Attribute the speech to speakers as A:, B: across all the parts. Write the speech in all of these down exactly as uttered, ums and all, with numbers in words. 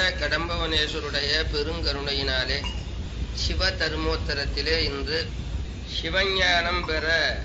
A: கடம்பவனேஸ்வருடைய பெருங்கருணையினாலே சிவ தர்மோத்தரத்திலே இன்று சிவஞானம் பெற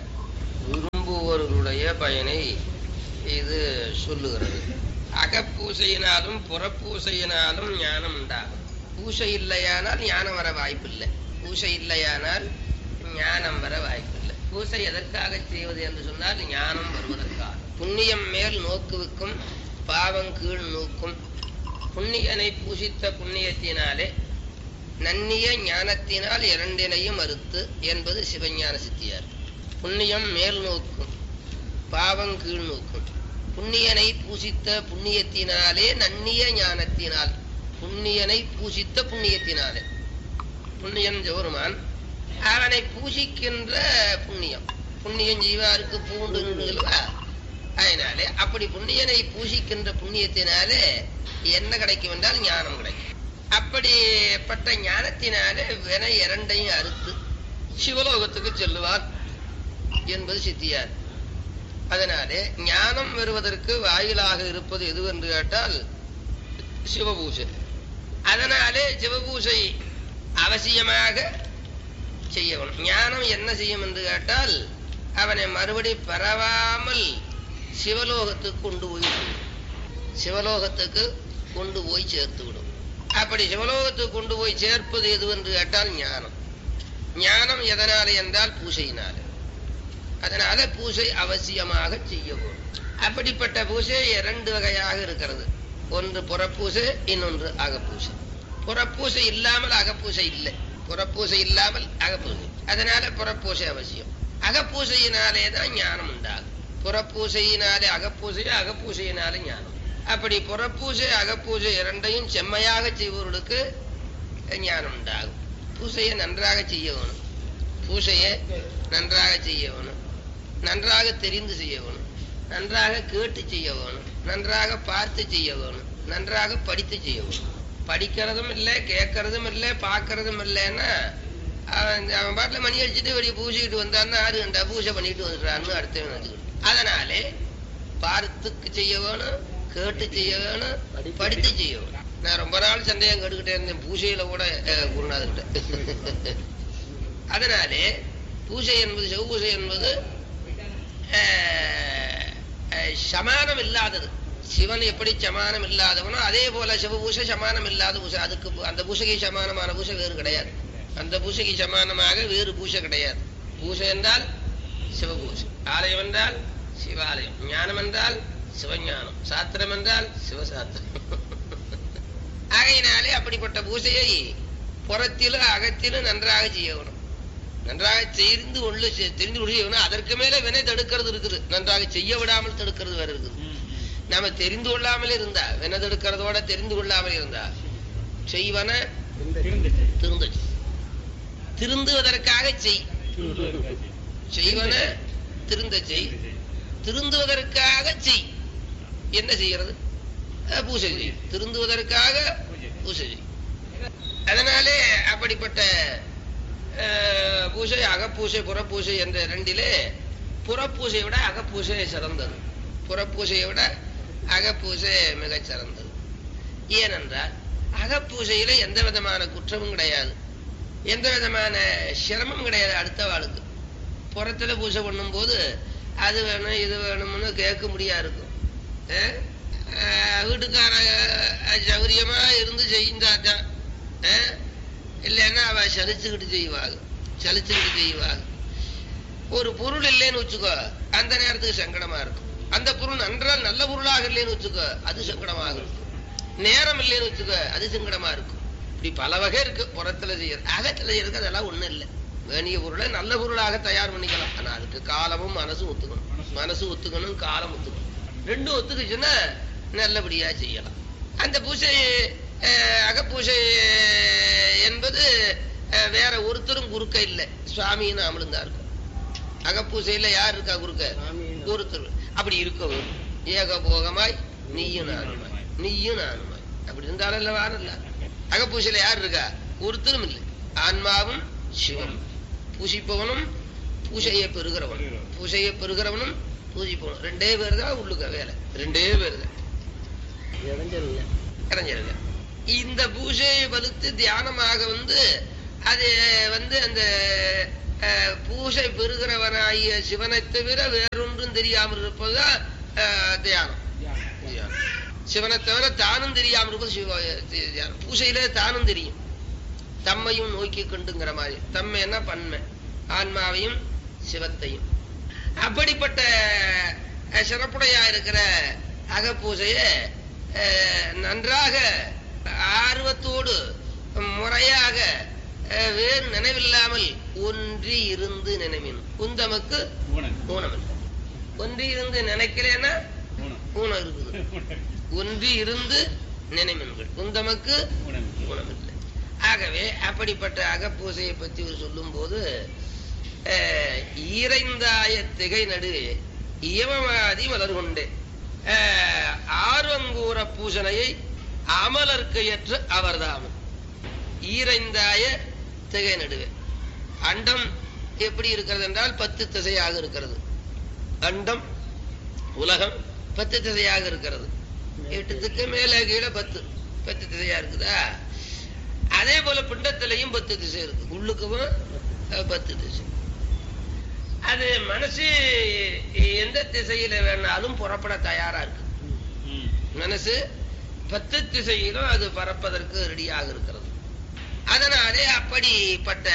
A: விரும்புவோர்களுடைய பயனை இது சொல்லுகிறது. அகப்பூசையினாலும் புறப்பூசையினாலும் ஞானம் உண்டாகும். பூசை இல்லையானால் ஞானம் வர வாய்ப்பில்லை. பூசை இல்லையானால் ஞானம் வர வாய்ப்பில்லை. பூசை எதற்காக செய்வது என்று சொன்னால் ஞானம் வருவதற்காக. புண்ணியம் மேல் நோக்குவிக்கும், பாவம் கீழ் நோக்கும். புண்ணியனை பூசித்த புண்ணியத்தினாலே நன்னிய ஞானத்தினால் இரண்டினையும் அறுத்து என்பது சிவஞான சித்தியார். புண்ணியம் மேல் நோக்கும், பாவம் கீழ் நோக்கும். புண்ணியனை பூசித்த புண்ணியத்தினாலே நன்னிய ஞானத்தினால், புண்ணியனை பூசித்த புண்ணியத்தினாலே, புண்ணியன் ஜோருமான் அவனை பூசிக்கின்ற புண்ணியம். புண்ணியம் ஜீவாருக்கு பூண்டு நின்றுகளா, அதனாலே அப்படி புண்ணியனை பூசிக்கின்ற புண்ணியத்தினாலே என்ன கிடைக்கும் என்றால் ஞானம் கிடைக்கும். அப்படிப்பட்ட ஞானத்தினாலே வினை இரண்டையும் அறுத்து சிவலோகத்துக்கு செல்லுவார் என்பது சித்தியார். அதனாலே ஞானம் வருவதற்கு வாயிலாக இருப்பது எது என்று கேட்டால் சிவபூசை. அதனாலே சிவபூசை அவசியமாக செய்யணும். ஞானம் என்ன செய்யும் என்று கேட்டால் அவனை மறுபடி பரவாமல் சிவலோகத்துக்கு கொண்டு போய் சிவலோகத்துக்கு கொண்டு போய் சேர்த்து விடும். அப்படி சிவலோகத்துக்கு கொண்டு போய் சேர்ப்பது எது என்று கேட்டால் ஞானம். ஞானம் எதனாலே என்றால் பூசையினாலே. அதனால பூசை அவசியமாக செய்ய வேண்டும். அப்படிப்பட்ட பூசை இரண்டு வகையாக இருக்கிறது. ஒன்று புறப்பூசை, இன்னொன்று அகப்பூசை. புறப்பூசை இல்லாமல் அகப்பூசை இல்லை. புறப்பூசை இல்லாமல் அகப்பூசை. அதனால புறப்பூசை அவசியம். அகப்பூசையினாலே தான் ஞானம் உண்டாகும். புறப்பூசையினாலே அகப்பூசை, அகப்பூசையினாலே ஞானம். அப்படி புறப்பூசை அகப்பூசை இரண்டையும் செம்மையாக செய்பவர்களுக்கு ஞானம் உண்டாகும். பூசையை நன்றாக செய்ய வேணும். பூசையை நன்றாக செய்ய வேணும். நன்றாக தெரிந்து செய்ய வேணும். நன்றாக கேட்டு செய்ய வேணும். நன்றாக பார்த்து செய்ய வேணும். நன்றாக படித்து செய்ய வேணும். படிக்கிறதும் இல்லை, கேட்கறதும் இல்லை, பார்க்கறதும் இல்லைன்னா அவன் அவன் பாட்டில் மணி அடிச்சுட்டு வெளியே பூசிக்கிட்டு வந்தான்னா ஆறு கண்டா பூஜை பண்ணிட்டு வந்துடுறான்னு அடுத்த நினைச்சுக்கணும். அதனாலே பார்த்துக்கு செய்ய வேணும், கேட்டு செய்ய வேணும், படித்து செய்ய வேணும். நான் ரொம்ப நாள் சந்தேகம் கேட்டுக்கிட்டே இருந்தேன் பூஜையில கூட குருநாதர்கிட்ட. அதனாலே பூஜை என்பது, சிவபூஜை என்பது சமானம் இல்லாதது. சிவன் எப்படி சமானம் இல்லாதவனோ அதே போல சிவபூசை சமானம் இல்லாத பூசை. அதுக்கு அந்த பூசைக்கு சமானமான பூசை வேறு கிடையாது. அந்த பூசைக்கு சமானமாக வேறு பூசை கிடையாது. பூசை என்றால் சிவபூசை, ஆலயம் என்றால் சிவாலயம், ஞானம் என்றால் சிவஞானம், சாத்திரம் என்றால் சிவசாத்திரம். ஆகையினாலே அப்படிப்பட்ட பூசையை புறத்திலும் அகத்திலும் நன்றாக செய்யணும். நன்றாக தெரிந்து கொண்டு தெரிந்து கொண்டு செய்யணும். அதற்கு மேல வினை தடுக்கிறது இருக்குது. நன்றாக செய்ய விடாமல் தடுக்கிறது வேற இருக்குது. நாம தெரிந்து கொள்ளாமல் இருந்தா, வினை தடுக்கிறதோட தெரிந்து கொள்ளாமல் இருந்தா செய்வன திருந்த திருந்துவதற்காக செய். செய்வன திருந்த செய். திருந்துவதற்காக செய். என்ன செய்யறது? பூசை செய். திருந்துவதற்காக பூசை செய். அதனாலே அப்படிப்பட்ட பூசை அகப்பூசை புறப்பூசை என்ற இரண்டிலே புறப்பூசையை விட அகப்பூசை சிறந்தது. புறப்பூசையை விட அகப்பூசை மிகச் சிறந்தது. ஏனென்றால் அகப்பூசையில எந்த விதமான குற்றமும் கிடையாது, எந்த விதமான சிரமம் கிடையாது. அடுத்த வாழ்க்கை புறத்துல பூசை பண்ணும் போது அது வேணும் இது வேணும்னு கேட்க முடியா இருக்கும். வீட்டுக்கார சௌரியமா இருந்து செய்தாதான், இல்லைன்னா அவ சலிச்சுக்கிட்டு செய்வாங்க. சலிச்சுக்கிட்டு செய்வாங்க. ஒரு பொருள் இல்லைன்னு வச்சுக்கோ, அந்த நேரத்துக்கு சங்கடமா இருக்கும். அந்த பொருள் நன்றால் நல்ல பொருளாக இல்லைன்னு வச்சுக்கோ, அது சங்கடமாக இருக்கும். நேரம் இல்லைன்னு வச்சுக்கோ, அது சங்கடமா இருக்கும். இப்படி பல வகை இருக்கு புறத்துல செய்யறது. அகத்துல செய்யறதுக்கு அதெல்லாம் ஒண்ணும் இல்லை. வேணிய பொருளை நல்ல பொருளாக தயார் பண்ணிக்கலாம். ஆனா அதுக்கு காலமும் மனசும் ஒத்துக்கணும். மனசு ஒத்துக்கணும், காலம் ஒத்துக்கணும். ரெண்டும் ஒத்துக்குச்சுன்னா நல்லபடியா செய்யலாம். அந்த பூசை அகப்பூசை என்பது வேற ஒருத்தரும் குறுக்க இல்லை, சுவாமின்னு அமலுந்தா இருக்கும். அகப்பூசையில யார் இருக்கா குறுக்க? ஒருத்தர். அப்படி இருக்கவும் ஏகபோகமாய் நீயும் நானுமாய், நீயும் நானுமாய் அப்படி இருந்தாலும் இல்ல வாரம் இல்ல. அகப்பூசையில யார் இருக்கா? ஒருத்தரும் இல்லை. ஆன்மாவும் சிவம். பூசிப்பவனும் பூசையை பெறுகிறவனும், பூசையை பெறுகிறவனும் பூஜிப்பவனும் ரெண்டே பேர் தான் உள்ளுக்க வேலை. ரெண்டே பேர் தான் இடைஞ்சருங்க. இந்த பூஜையை வலுத்து தியானமாக வந்து அது வந்து அந்த பூஜை பெறுகிறவனாகிய சிவனை தவிர வேறொன்றும் தெரியாமல் இருப்பதுதான் தியானம். சிவனை தவிர தானும் தெரியாமல் இருப்பது சிவ தியானம். பூஜையில தானும் தெரியும், தம்மையும் நோக்கி கொண்டுங்கிற மாதிரி. தம்மை என்ன பன்மை, ஆன்மாவையும் சிவத்தையும். அப்படிப்பட்ட சிறப்புடையா இருக்கிற அகப்பூஜைய நன்றாக ஆர்வத்தோடு முறையாக வேறு நினைவில்லாமல் ஒன்றி இருந்து நினைவின் உந்தமக்கு ஊனமில்லை. ஒன்றி இருந்து நினைக்கலன்னா ஊனம் இருக்குது. ஒன்றி இருந்து நினைவின்கள் உந்தமக்கு ஊனமில்லை. ஆகவே அப்படிப்பட்ட அகப்பூசையை பற்றி சொல்லும் போது ஈரைந்தாய திகை நடு இயமவாதி மலர் கொண்டே ஆர்வங்கூற பூசனையை அமலர்க்கு ஏற்று அவர்தாமும். ஈரைந்தாய திகை நடுவே அண்டம் எப்படி இருக்கிறது என்றால் பத்து திசையாக இருக்கிறது. அண்டம் உலகம் பத்து திசையாக இருக்கிறது. எட்டுத்துக்கு மேல கீழே பத்து பத்து திசையா இருக்குதா? அதே போல பிண்டத்திலையும் பத்து திசை இருக்கு, உள்ளுக்கும் பத்து திசை. அது மனசு எந்த திசையில வேணாலும் புறப்பட தயாரா இருக்கு. மனசு பத்து திசையிலும் அது பறப்பதற்கு ரெடியாக இருக்கிறது. அதனாலே அப்படிப்பட்ட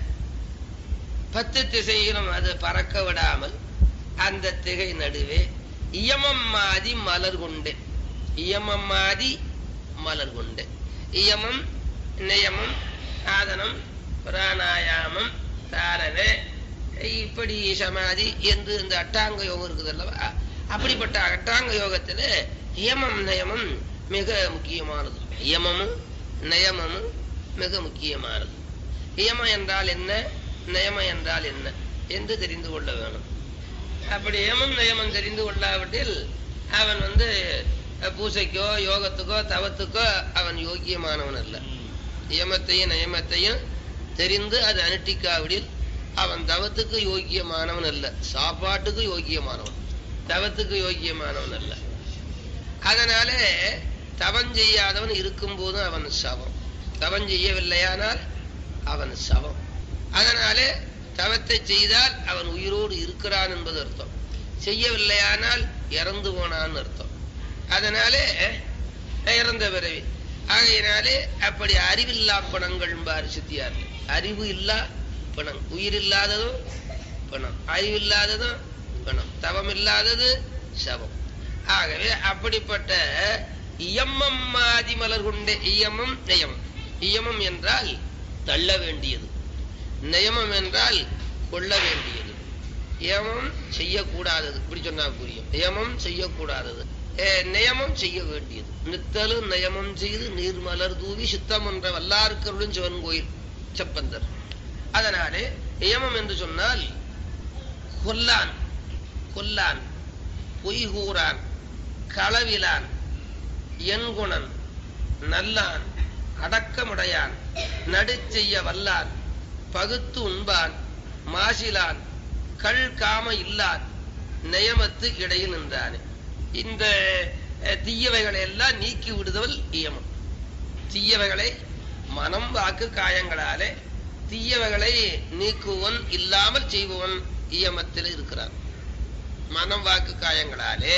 A: பத்து திசையிலும் அது பறக்க விடாமல் அந்த திகை நடுவே இயமம் மாதி மலர் கொண்டே இயமம் மாதி மலர் கொண்டே இயமம் நியமம் ஆதனம் பிராணாயாமம் தாரணை இப்படி சமாதி என்று இந்த அட்டாங்க யோகம் இருக்குது அல்லவா? அப்படிப்பட்ட அட்டாங்க யோகத்துல இயமம் நயமம் மிக முக்கியமானது. இயமமும் நயமமும் மிக முக்கியமானது. இயமம் என்றால் என்ன, நயமம் என்றால் என்ன என்று தெரிந்து கொள்ள வேணும். அப்படி இயமம் நயமம் தெரிந்து கொள்ளாவிட்டில் அவன் வந்து பூசைக்கோ யோகத்துக்கோ தவத்துக்கோ அவன் யோக்கியமானவன் அல்ல. இயமத்தையும் நயமத்தையும் தெரிந்து அது அனுஷ்டிக்காவிடில் அவன் தவத்துக்கு யோக்கியமானவன் அல்ல, சாப்பாட்டுக்கு யோக்கியமானவன், தவத்துக்கு யோக்கியமானவன் அல்ல. அதனால தவம் செய்யாதவன் இருக்கும் போதும் அவன் சவம், தவம் செய்யவில்லையானால் அவன் சவம். அதனாலே தவத்தை செய்தால் அவன் உயிரோடு இருக்கிறான் என்பது அர்த்தம், செய்யவில்லையானால் இறந்து போனான்னு அர்த்தம். அதனாலே இறந்த பிறவி. ஆகையினாலே அப்படி அறிவில்லா பணங்கள் பாரு சித்தியார். அறிவு இல்லா பணம், உயிர் இல்லாததும் பணம், அறிவில்லாததும் பணம், தவம் இல்லாதது சவம். ஆகவே அப்படிப்பட்ட இயமம் மாதி மலர் கொண்டே இயமம் நயமம். இயமம் என்றால் தள்ள வேண்டியது, நயமம் என்றால் கொள்ள வேண்டியது. இயமம் செய்யக்கூடாதது, இப்படி சொன்னா புரியும். இயமம் செய்யக்கூடாதது, நயமம் செய்ய வேண்டியது. நித்தலும் நயமம் செய்து நீர்மலர் தூவி சித்தம் என்ற வல்லாருக்கருடன் சிவன் கோயில் செப்பந்தர். அதனாலே இயமம் என்று சொன்னால் கொல்லான், கொல்லான், பொய்கூறான், களவிலான், என்குணன், நல்லான், அடக்கமுடையான், நடு செய்ய வல்லான், பகுத்து உண்பான், மாசிலான், கள் காம இல்லான், நயமத்து இடையில் நின்றானே. இந்த தீயவைகளை எல்லாம் நீக்கி விடுதல் இயமம். தீயவைகளை மனம் வாக்கு காயங்களாலே தீயவைகளை நீக்குவன் இல்லாமல் செய்பவன் இயமத்தில் இருக்கிறான். மனம் வாக்கு காயங்களாலே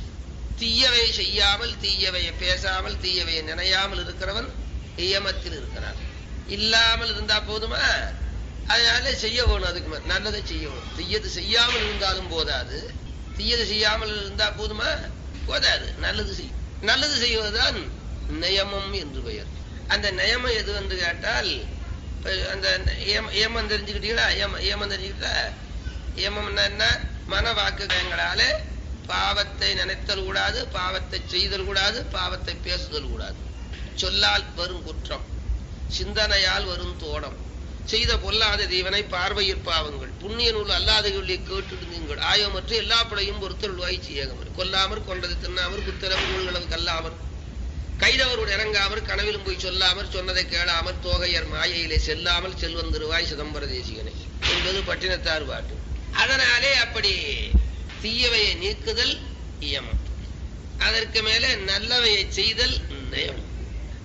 A: தீயவை செய்யாமல், தீயவையை பேசாமல், தீயவையை நினையாமல் இருக்கிறவன் இயமத்தில் இருக்கிறான். இல்லாமல் இருந்தா போதுமா? அதனால செய்ய வேணும், அதுக்கு நல்லதை செய்யணும். தீயது செய்யாமல் இருந்தாலும் போதாது, தீயது செய்யாமல் இருந்தா போதுமா? போதாது. நல்லது செய் நல்லது செய்வதுதான் நியமம் என்று பெயர். அந்த நியமம் எது என்று கேட்டால், அந்த ஏமம் தெரிஞ்சுக்கிட்டீங்களா? ஏமம் தெரிஞ்சுக்கிட்டா ஏமம் என்ன? மன வாக்குகளாலே பாவத்தை நினைத்தல் கூடாது, பாவத்தை செய்தல் கூடாது, பாவத்தை பேசுதல் கூடாது. சொல்லால் வரும் குற்றம், சிந்தனையால் வரும் தோடம், செய்த பொல்லாத தீவனை பார்வையிற் பாவங்கள், புண்ணிய நூல் அல்லாதவர்களை கேட்டு நீங்கள் ஆயமற்ற எல்லா பிழையும் பொறுத்தருள்வாய் செய்யகமர். கொல்லாமற் கொண்டது தின்னாமற் குத்திரவர் நூல்களவு கல்லாமற் கைதவரோடு இறங்காமற் கனவிலும் போய் சொல்லாமற் சொன்னதை கேளாமற் தோகையர் மாயையிலே செல்லாமல் செல்வன் திருவாய் சிதம்பர தேசிகனை என்பது பட்டினத்தார் பாட்டு. அதனாலே அப்படி தீயவையை நீக்குதல் இயமம், அதற்கு மேலே நல்லவையை செய்தல் நயம்.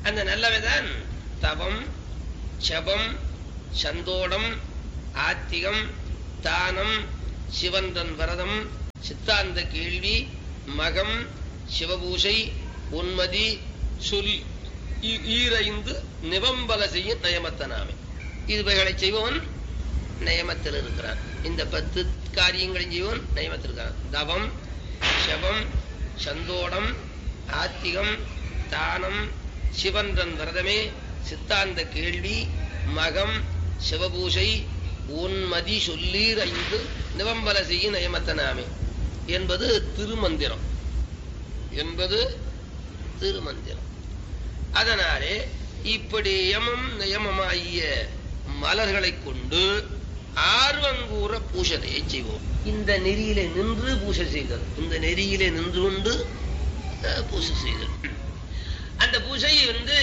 A: அந்த நல்லவைதான் தவம், ஜபம், சந்தோடம், ஆத்திகம், தானம், சிவந்தன் விரதம், சித்தாந்த கேள்வி, மகம், சிவபூசை, உன்மதி, சொல் ஈரைந்து நிவம்பல செய்யும் நயமத்தனாமே. இதுவைகளை செய்பவன் நயமத்தில் இருக்கிறான். இந்த பத்து காரியங்களையும் செய்வன் நயமத்தில் இருக்கிறான். தவம், ஜபம், சந்தோடம், ஆத்திகம், தானம், சிவந்தன் விரதமே, சித்தாந்த கேள்வி, மகம், சிவபூசை, உன்மதி சொல்லீர் ஐந்து நிவம்பல செய்யும் நயமத்தனாமே என்பது திருமந்திரம் என்பது திருமந்திரம். அதனாலே இப்படி யமம் நியமமாகிய மலர்களை கொண்டு ஆர்வங்கூற பூசனையை செய்வோம். இந்த நெறியிலே நின்று பூசை செய்தல், இந்த நெறியிலே நின்று கொண்டு பூசை செய்தல். அந்த பூசை வந்து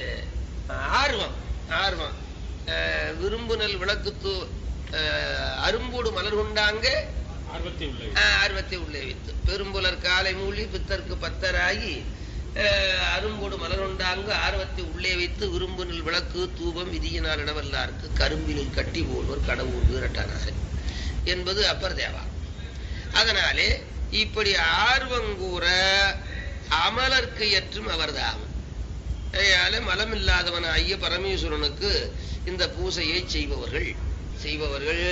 A: ஆர்வம் ஆர்வம் விரும்புனல் விளக்குத்து அரும்போடு மலர் கொண்டாங்க ஆர்வத்தை உள்ளே வைத்து பெரும்புலர் காலை மூலி பித்தற்கு பத்தராகி அரும்போடு மலர் கொண்டாங்க ஆர்வத்தை உள்ளே வைத்து விரும்புனல் விளக்கு தூபம் விதியினால் இடவல்லாருக்கு கரும்பிலில் கட்டி போல்வர் கடவுள் வீரட்டானாக என்பது அப்பர் தேவா. அதனாலே இப்படி ஆர்வங்கூற அமலர்க்கு ஏற்றும் அவர்தாகும். மலமில்லாதவன் ஐய பரமேஸ்வரனுக்கு இந்த பூசையை செய்பவர்கள் செய்பவர்கள்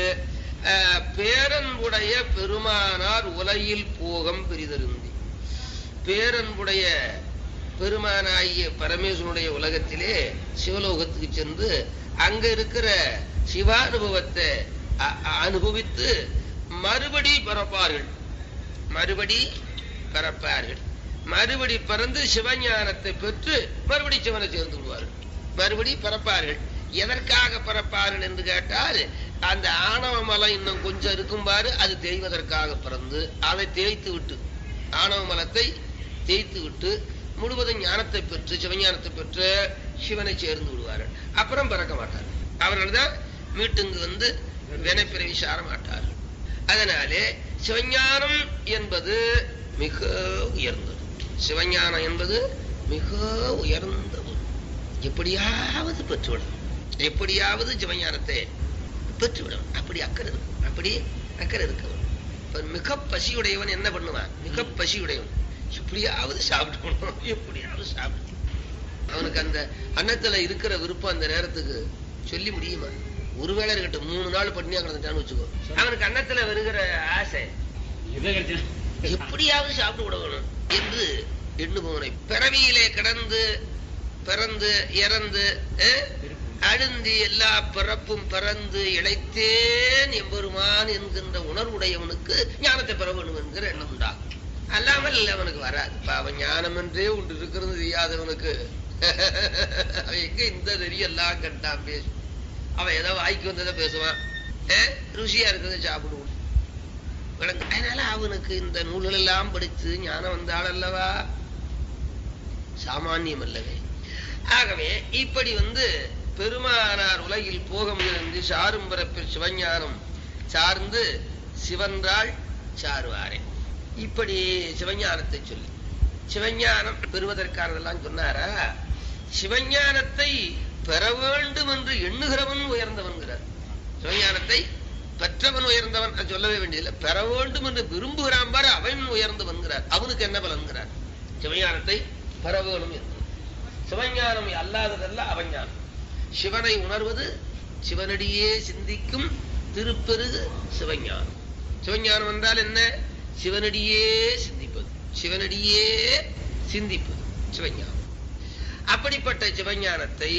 A: பேரன்புடைய பெருமானார் உலகில் போகம் பெரிதருந்தி. பேரன்புடைய பெருமானாகிய பரமேஸ்வரனுடைய உலகத்திலே சிவலோகத்துக்கு சென்று அங்க இருக்கிற சிவானுபவத்தை அனுபவித்து மறுபடி பிறப்பார்கள் மறுபடி பிறப்பார்கள் மறுபடி பிறந்து சிவஞானத்தை பெற்று மறுபடி சிவனை சேர்ந்து விடுவார்கள். மறுபடி பிறப்பார்கள். எதற்காக பிறப்பார்கள் என்று கேட்டால் அந்த ஆணவ மலம் இன்னும் கொஞ்சம் இருக்கும் பாரு, அது தேய்வதற்காக பிறந்து அதை தேய்த்து விட்டு ஆணவ மலத்தை தேய்த்து விட்டு முழுவதும் ஞானத்தை பெற்று சிவஞானத்தை பெற்று சிவனை சேர்ந்து விடுவார்கள். அப்புறம் பிறக்க மாட்டார்கள். அவர்கள் தான் மீட்டுங்கு வந்து வினைப்பிறவி சார மாட்டார்கள். அதனாலே சிவஞானம் என்பது மிக உயர்ந்தது. சிவஞானம் என்பது மிக உயர்ந்தது. எப்படியாவது பெற்றுவிடும், எப்படியாவது சிவஞானத்தை பெற்றுவிடும். அப்படி அக்கறை இருக்கும், அப்படி அக்கறை இருக்கவன். மிக பசியுடையவன் என்ன பண்ணுவான்? மிக பசியுடையவன் எப்படியாவது சாப்பிடணும், எப்படியாவது சாப்பிடு. அவனுக்கு அந்த அன்னத்துல இருக்கிற விருப்பம் அந்த நேரத்துக்கு சொல்லி முடியுமா? ஒருவேளை இருக்கட்டும், மூணு நாள் பட்டினியா கிடந்துட்டான்னு வச்சுக்கோ, அவனுக்கு அன்னத்துல வருகிற ஆசை எப்படியாவது சாப்பிட்டு விடணும் என்று எண்ணுபவனை பிறவியிலே கிடந்து பிறந்து இறந்து அழுந்தி எல்லா பிறப்பும் பிறந்து இழைத்தேன் எம்பெருமான் என்கின்ற உணர்வுடையவனுக்கு ஞானத்தை பெற வேண்டும் என்கிற எண்ணம் உண்டாகும். அல்லாமல் அவனுக்கு வராது. அவன் ஞானம் என்றே ஒன்று இருக்கிறது தெரியாதவனுக்கு அவன் எங்க இந்த தெரியெல்லாம் கண்டான் பேசும். அவன் ஏதோ வாய்க்கு வந்ததை பேசுவான், ருசியா இருக்கிறத சாப்பிடுவான். அதனால அவனுக்கு இந்த நூல்கள் எல்லாம் படித்து ஞானம் வந்தாள் அல்லவா, சாமானியம் அல்லவே. ஆகவே இப்படி வந்து பெருமானார் உலகில் போகம் இருந்து சாரும் பிறப்பில் சிவஞானம் சார்ந்து சிவன்றாள் சாருவாரே. இப்படி சிவஞானத்தை சொல்லி சிவஞானம் பெறுவதற்கானதெல்லாம் சொன்னாரா? சிவஞானத்தை பெற வேண்டும் என்று எண்ணுகிறவன் உயர்ந்தவன்கிறார். சிவஞானத்தை பெற்றவன் உயர்ந்தவன் சொல்லவே வேண்டியதில்லை. பெற வேண்டும் என்று விரும்புகிறான் பாரு, அவன் உயர்ந்தவன்கிறார். அவனுக்கு என்ன பலன்கிறார்? சிவஞானத்தை பெற வேணும் என்று. சிவஞானம் அல்லாததல்ல அவஞானம். சிவனை உணர்வது சிவனடியே சிந்திக்கும் திருப்பெருகு சிவஞானம். சிவஞானம் என்றால் என்ன? சிவனடியே சிந்திப்பது, சிவனடியே சிந்திப்பது சிவஞானம். அப்படிப்பட்ட சிவஞானத்தை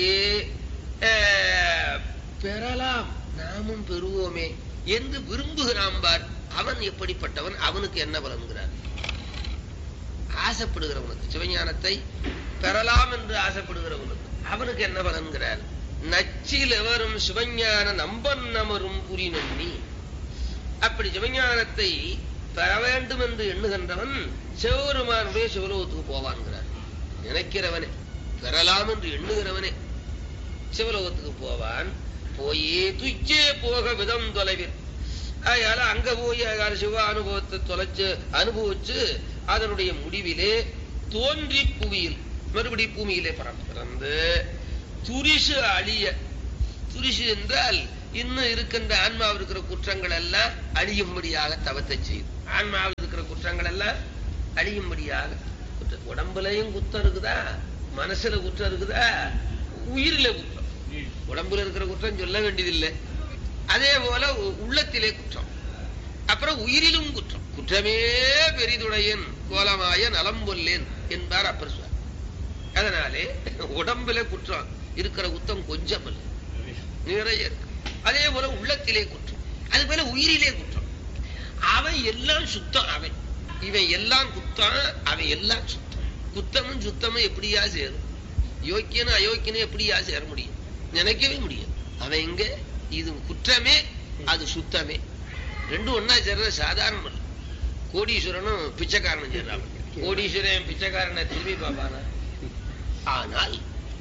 A: பெறலாம், நாமும் பெறுவோமே என்று விரும்புகிறான் பார். அவன் எப்படிப்பட்டவன்? அவனுக்கு என்ன பலன்கிறார்? ஆசைப்படுகிறவனுக்கு, சிவஞானத்தை பெறலாம் என்று ஆசைப்படுகிறவனுக்கு அவனுக்கு என்ன பலன்கிறார்? நச்சில் எவரும் சிவஞான நம்பன் நமரும் புரி நன்னி. அப்படி சிவஞானத்தை பெற வேண்டும் என்று எண்ணுகின்றவன் சிவபெருமானுடைய சிவலோகத்துக்கு போவான்கிறார். நினைக்கிறவனே, பெறலாம் என்று எண்ணுகிறவனே சிவலோகத்துக்கு போவான். போயே துச்சே போக விதம் தொலைவில். அதனால அங்க போய் சிவ அனுபவத்தை தொலைச்சு அனுபவிச்சு அதனுடைய முடிவிலே தோன்றி புவியில் மறுபடி பூமியிலே பிறந்து துரிசு அழிய, துரிசு என்றால் இன்னும் இருக்கின்ற ஆன்மாவில் இருக்கிற குற்றங்கள் எல்லாம் அழியும்படியாக தவத்தை செய்யும். ஆன்மாவில் இருக்கிற குற்றங்கள் எல்லாம் அழியும்படியாக. உடம்புலையும் குற்றம் இருக்குதா, மனசுல குற்றம் இருக்குதா, உயிரில குற்றம். உடம்புல இருக்கிற குற்றம் சொல்ல வேண்டியதில்லை. அதே போல உள்ளத்திலே குற்றம், அப்புறம் உயிரிலும் குற்றம். குற்றமே பெரிதுடையன் கோலமாய நலம் கொல்லேன் என்பார் அப்பர் சுவாமி. அதனாலே உடம்புல குற்றம் இருக்கிற குற்றம் கொஞ்சம் இல்லை, நிறைய இருக்கு. அதே போல உள்ளத்திலே குற்றம், அது போல உயிரிலே குற்றம். அவன் எல்லாம் சுத்தம், அவன் இவன் எல்லாம் குத்தம், அவன் எல்லாம் சுத்தம். குத்தமும் சுத்தமும் எப்படியா சேரும்? யோக்கியனும் அயோக்கியனும் எப்படியா சேர முடியும்? நினைக்கவே முடியும். அவன் இங்க இது குற்றமே, அது சுத்தமே, ரெண்டும் ஒன்னா சேர்றது சாதாரணம் இல்லை. கோடீஸ்வரனும் பிச்சைக்காரனும் சேர்றான். கோடீஸ்வரன் பிச்சைக்காரனை திரும்பி பார்ப்பானா? ஆனால்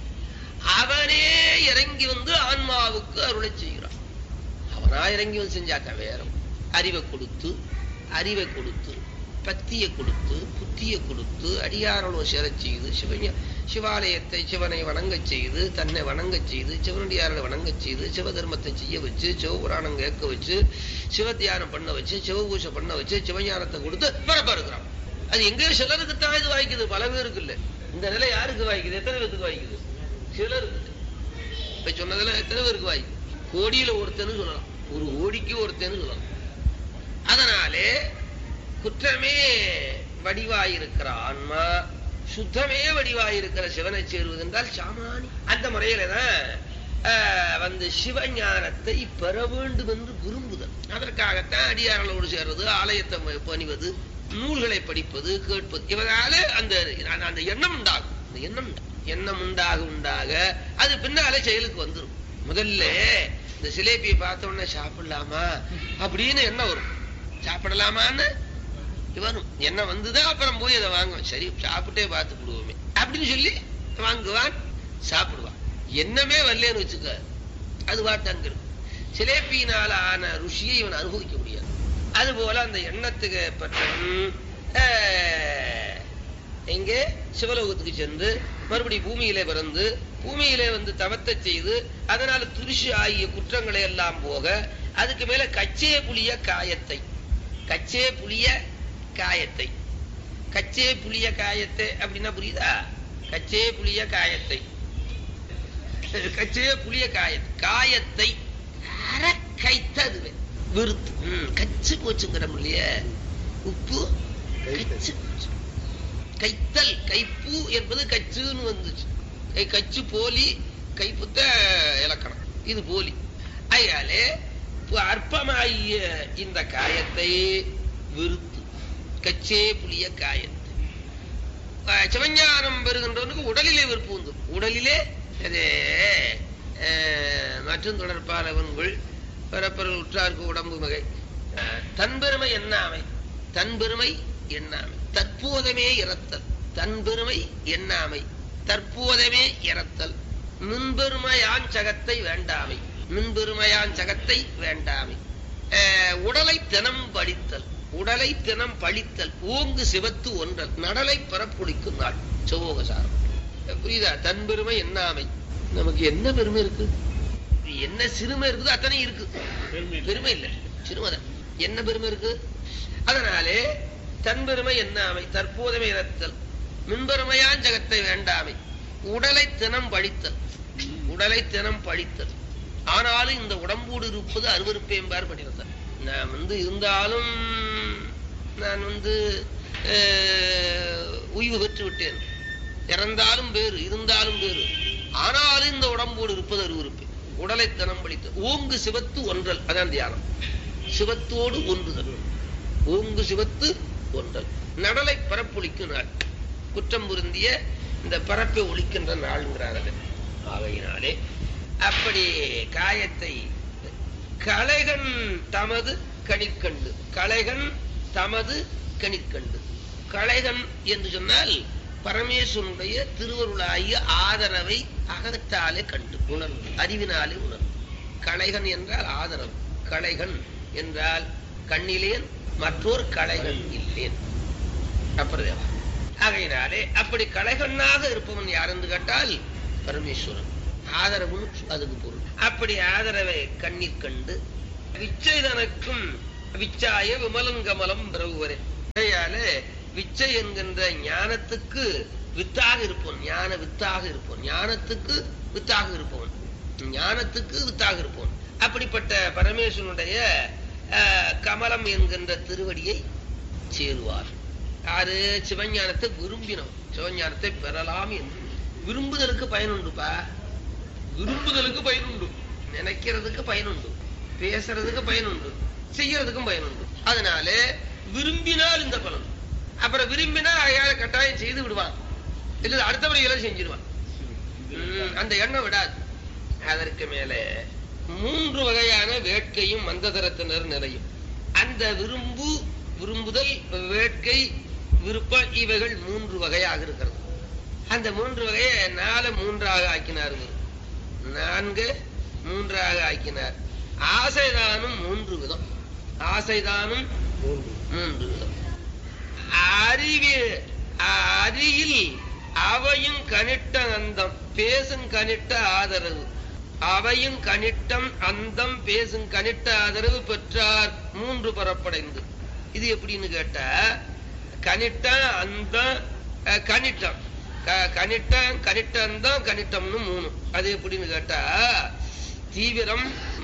A: அவனே இறங்கி வந்து ஆன்மாவுக்கு அருளை செய்கிறான். அவனா இறங்கி வந்து செஞ்சாக்க வேற. அறிவை கொடுத்து அறிவை கொடுத்து பத்தியை கொடுத்து புத்தியை கொடுத்து அடியாரோ சேர செய்து சிவஞ சிவாலயத்தை சிவனை வணங்க செய்து தன்னை வணங்க செய்து சிவனடியாரை வணங்க செய்து சிவதர்மத்தை செய்ய வச்சு சிவபுராணம் கேட்க வச்சு சிவத்தியானம் பண்ண வச்சு சிவபூஷை பண்ண வச்சு சிவஞானத்தை கொடுத்து பரப்ப இருக்கிறான். அது எங்கேயோ சிலருக்குத்தான் இது வாய்க்குது, பல பேருக்கு இல்லை. இந்த நிலை யாருக்கு வாய்க்குது? எத்தனை பேருக்கு வாய்க்குது? சிலருக்கு. இப்ப சொன்னதெல்லாம் எத்தனை பேருக்கு வாய்க்குது? கோடியில ஒருத்தன்னு சொல்லலாம், ஒரு கோடிக்கு ஒருத்தன்னு சொல்லலாம். அதனாலே குற்றமே வடிவாயிருக்கிற ஆன்மா, சுத்தமே வடிவாயிருக்கிற சிவனை சேருவது என்றால் சாமானி. அந்த முறையிலதான் வந்து சிவஞானத்தை பெற வேண்டும் என்று விரும்புதல். அதற்காகத்தான் அடியார்களோடு சேர்றது, ஆலயத்தை பணிவது, நூல்களை படிப்பது, கேட்பது. இவனால அந்த அந்த எண்ணம் உண்டாகும். அந்த எண்ணம் எண்ணம் உண்டாக உண்டாக அது பின்னாலே செயலுக்கு வந்துடும். முதல்ல இந்த சிலேபியை பார்த்த உடனே சாப்பிடலாமா அப்படின்னு எண்ணம் வரும். சாப்பிடலாமான்னு வரும் எண்ணம் வந்துதான். அப்புறம் போய் அதை வாங்குவான். சரி சாப்பிட்டே பார்த்து விடுவோமே அப்படின்னு சொல்லி வாங்குவான், சாப்பிடுவான். எண்ணமே வரலன்னு வச்சுக்க, அது வாட்டாங்க இருக்கும். சிலேபியினால ஆன ருசியை இவன் அனுபவிக்க முடியாது. அதுபோல அந்த எண்ணத்துக்கு பற்றவன் எங்கே சிவலோகத்துக்கு சென்று மறுபடி பூமியிலே பிறந்து பூமியிலே வந்து தவத்தை செய்து அதனால துரிசு ஆகிய குற்றங்களை எல்லாம் போக அதுக்கு மேல கச்சே புளிய காயத்தை கச்சே புளிய காயத்தை கச்சே புளிய காயத்தை அப்படின்னா புரியுதா? கச்சே புளிய காயத்தை கச்சே புளிய காயத்தை காயத்தை அரை கைத்ததுவே விருத்து கச்சு போச்சுங்கிறோம் இல்லையா? உப்பு கச்சு போச்சு. கைத்தல் கைப்பு என்பது கச்சுன்னு வந்துச்சு. கச்சு போலி, கைப்புத்த இலக்கணம், இது போலி. அதனாலே அற்பமாகிய இந்த காயத்தை விருத்து கச்சே புளிய காயத்தை. சிவஞானம் பெறுகின்றவனுக்கு உடலிலே வெறுப்பு வந்து, உடலிலே அதே மற்றும் தொடர்பாளவன்கள் பிறப்பர்கள் உற்றார்க்கு உடம்பு மிகை தன்பெருமை எண்ணாமை தன்பெருமை எண்ணாமை தற்போதமே இறத்தல் தன்பெருமை எண்ணாமை தற்போதமே இறத்தல் மின்பெருமையான் சகத்தை வேண்டாமை மின்பெருமையான் சகத்தை வேண்டாமை உடலை தினம் படித்தல் உடலை தினம் பழித்தல் ஓங்கு சிவத்து ஒன்றல் நடலை பரப்புளிக்கும் நாள் சிவோகசாரம். புரியுதா? தன்பெருமை எண்ணாமை. நமக்கு என்ன பெருமை இருக்கு? என்ன சிறுமை இருக்குதோ அத்தனை இருக்கு. பெருமை இல்லை, சிறுமைதான். என்ன பெருமை இருக்கு? அதனாலே தன்பெருமை எண்ணாமை தற்போதமே இறத்தல் மின்பெருமையான் ஜகத்தை வேண்டாமை உடலை தினம் பழித்தல் உடலை தினம் பழித்தல். ஆனாலும் இந்த உடம்போடு இருப்பது அருவருப்பேம்பார் பண்ணியிருந்தார். நான் வந்து இருந்தாலும் நான் வந்து உய்வு பெற்று விட்டேன், இறந்தாலும் வேறு இருந்தாலும் வேறு, ஆனாலும் இந்த உடம்போடு இருப்பது அருவருப்பு. உடலை தினம் பழித்தல் ஓங்கு சிவத்து ஒன்றல், அதான் தியானம். சிவத்தோடு ஒன்றுதல், ஓங்கு சிவத்து ஒன்றல். நடலை பரப்பொழிக்கும் நாள், குற்றம் பொருந்திய இந்த பரப்பை ஒழிக்கின்ற நாள்ங்கிறார்கள். ஆகையினாலே அப்படி காயத்தை கலைகன் தமது கணிற்கண்டு கலைகன் தமது கணிற்கண்டு கலைகன் என்று சொன்னால் பரமேஸ்வரனுடைய திருவருளாகிய ஆதரவை அகத்தாலே கண்டு உணர்வு, அறிவினாலே உணர்வு. கலைகன் என்றால் ஆதரவு, கலைகன் என்றால் கண்ணிலேன் மற்றொரு கலைகன் இல்லேன். அப்புறம் ஆகையினாலே அப்படி கலைகண்ணாக இருப்பவன் யார் என்று கேட்டால் பரமேஸ்வரன். ஆதரவு அதுக்கு பொருள். அப்படி ஆதரவை கண்ணீர் கண்டு விச்சை தனக்கும் விச்சாய விமலன் கமலம் பிரபுவரே. விச்சை என்கின்ற ஞானத்துக்கு வித்தாக இருப்பவன், ஞான வித்தாக இருப்பவன், ஞானத்துக்கு வித்தாக இருப்பவன், ஞானத்துக்கு வித்தாக இருப்பவன். அப்படிப்பட்ட பரமேஸ்வரனுடைய கமலம் என்கின்ற திருவடியை சேருவார். யாரு? சிவஞானத்தை விரும்பினோம், சிவஞானத்தை பெறலாம் என்று. விரும்புதலுக்கு பயனுண்டுப்பா, விரும்புதலுக்கு பயனுண்டு, நினைக்கிறதுக்கு பயனுண்டு, பேசுறதுக்கு பயனுண்டு, செய்யறதுக்கும் பயனுண்டு. அதனால விரும்பினால் இந்த பலன். அப்புறம் விரும்பினா அயால கட்டாயம் செய்து விடுவான், இல்ல அடுத்தபடியெல்லாம் செஞ்சிருவான். அந்த எண்ணம் விடாது. அதற்கு மேல மூன்று வகையான வேட்கையும் மந்ததரத்தினர் நிலையும். அந்த விரும்பு, விரும்புதல், வேட்கை, விருப்பம் இவைகள் மூன்று வகையாக இருக்கிறது. அந்த மூன்று வகையை நாலு மூன்றாக ஆக்கினார், நான்கு மூன்றாக ஆக்கினார். ஆசைதானும் மூன்று விதம், ஆசைதானும் மூன்று விதம். அறிவு அறியில் அவையும் கனிட்ட அந்தம் பேசும் கனிட்ட ஆதரவு, அவையும் கனிட்டம் அந்தம் பேசும் கனிட்ட ஆதரவு பெற்றார் மூன்று பரப்படைந்து. இது எப்படின்னு கேட்டா, கனிட்ட அந்த கனிட்டம், கனிட்டம் கனிட்ட அந்தம் கனிட்டம்னு மூணு. அது எப்படின்னு கேட்டா, தீவிரம்